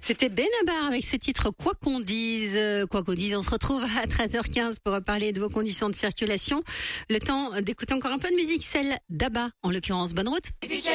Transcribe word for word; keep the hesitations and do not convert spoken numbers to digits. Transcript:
C'était Benabar avec ce titre Quoi qu'on dise. Quoi qu'on dise, on se retrouve à treize heures quinze pour parler de vos conditions de circulation. Le temps d'écouter encore un peu de musique, celle d'Abba en l'occurrence. Bonne route.